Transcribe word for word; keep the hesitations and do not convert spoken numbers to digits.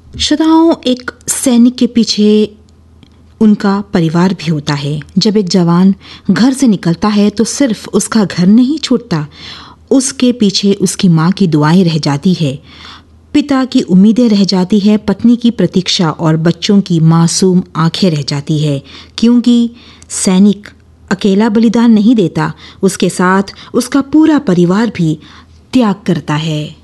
श्रोताओं, एक सैनिक के पीछे उनका परिवार भी होता है। जब एक जवान घर से निकलता है तो सिर्फ उसका घर नहीं छूटता, उसके पीछे उसकी माँ की दुआएं रह जाती है, पिता की उम्मीदें रह जाती है, पत्नी की प्रतीक्षा और बच्चों की मासूम आंखें रह जाती है। क्योंकि सैनिक अकेला बलिदान नहीं देता, उसके साथ उसका पूरा परिवार भी त्याग करता है।